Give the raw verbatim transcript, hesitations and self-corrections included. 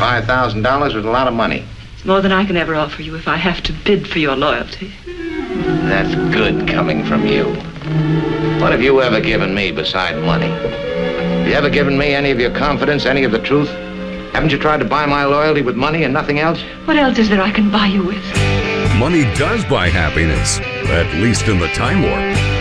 five thousand dollars was a lot of money. It's more than I can ever offer you if I have to bid for your loyalty. That's good coming from you. What have you ever given me beside money? Have you ever given me any of your confidence, any of the truth? Haven't you tried to buy my loyalty with money and nothing else? What else is there I can buy you with? Money does buy happiness, at least in the Time Warp.